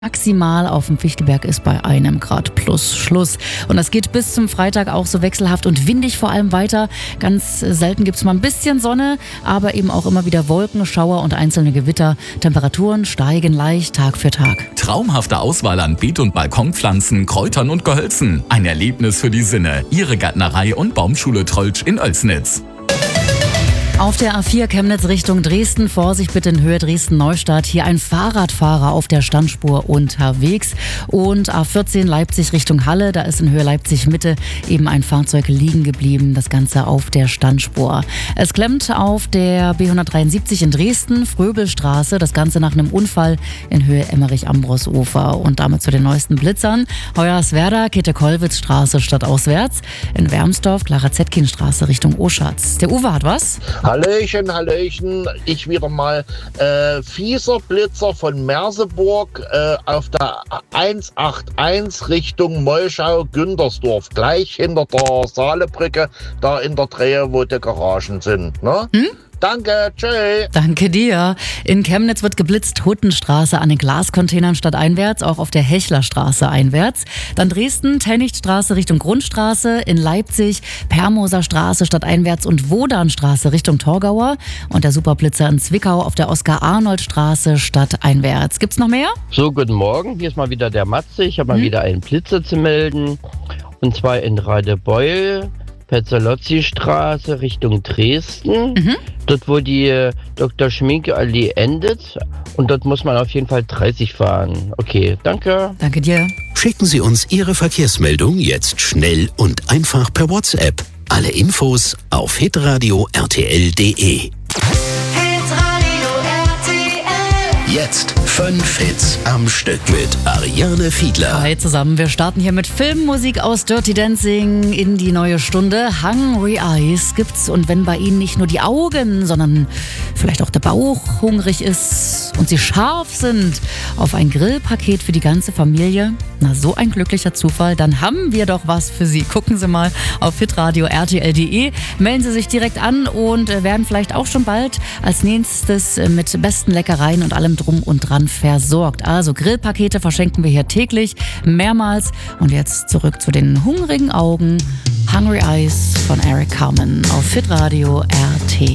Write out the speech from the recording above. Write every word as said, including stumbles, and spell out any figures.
Maximal auf dem Fichtelberg ist bei einem Grad plus Schluss. Und das geht bis zum Freitag auch so wechselhaft und windig vor allem weiter. Ganz selten gibt es mal ein bisschen Sonne, aber eben auch immer wieder Wolken, Schauer und einzelne Gewitter. Temperaturen steigen leicht Tag für Tag. Traumhafte Auswahl an Beet- und Balkonpflanzen, Kräutern und Gehölzen. Ein Erlebnis für die Sinne. Ihre Gärtnerei und Baumschule Trolltsch in Oelsnitz. Auf der A vier Chemnitz Richtung Dresden, Vorsicht bitte in Höhe Dresden-Neustadt, hier ein Fahrradfahrer auf der Standspur unterwegs. Und A vierzehn Leipzig Richtung Halle, da ist in Höhe Leipzig-Mitte eben ein Fahrzeug liegen geblieben, das Ganze auf der Standspur. Es klemmt auf der B hundertdreiundsiebzig in Dresden, Fröbelstraße, das Ganze nach einem Unfall in Höhe Emmerich-Ambros-Ufer. Und damit zu den neuesten Blitzern. Hoyerswerda, Käthe-Kollwitz-Straße stadtauswärts, in Wermsdorf, Clara-Zetkin-Straße Richtung Oschatz. Der Uwe hat was? Hallöchen, Hallöchen, ich wieder mal. Äh, fieser Blitzer von Merseburg äh, auf der hunderteinundachtzig Richtung Molschau-Güntersdorf, gleich hinter der Saalebrücke, da in der Drehe, wo die Garagen sind. Ne? Hm? Danke, tschüss. Danke dir. In Chemnitz wird geblitzt, Huttenstraße an den Glascontainern stadteinwärts, auch auf der Hechlerstraße einwärts. Dann Dresden, Tennichtstraße Richtung Grundstraße, in Leipzig, Permoser Straße stadteinwärts und Wodanstraße Richtung Torgauer. Und der Superblitzer in Zwickau auf der Oskar-Arnold-Straße stadteinwärts. Gibt's noch mehr? So, guten Morgen. Hier ist mal wieder der Matze. Ich habe mal hm? wieder einen Blitzer zu melden. Und zwar in Radebeul. Petzolozzi-Straße Richtung Dresden, mhm. dort wo die äh, Doktor Schminke-Allee endet, und dort muss man auf jeden Fall dreißig fahren. Okay, danke. Danke dir. Schicken Sie uns Ihre Verkehrsmeldung jetzt schnell und einfach per WhatsApp. Alle Infos auf hitradio r t l punkt d e. Jetzt fünf Hits am Stück mit Ariane Fiedler. Hi zusammen, wir starten hier mit Filmmusik aus Dirty Dancing in die neue Stunde. Hungry Eyes gibt's, und wenn bei Ihnen nicht nur die Augen, sondern vielleicht auch der Bauch hungrig ist und Sie scharf sind auf ein Grillpaket für die ganze Familie, na, so ein glücklicher Zufall, dann haben wir doch was für Sie. Gucken Sie mal auf hitradio r t l punkt d e, melden Sie sich direkt an und werden vielleicht auch schon bald als nächstes mit besten Leckereien und allem drum und dran versorgt. Also Grillpakete verschenken wir hier täglich, mehrmals. Und jetzt zurück zu den hungrigen Augen. Hungry Eyes von Eric Carmen auf hitradio R T.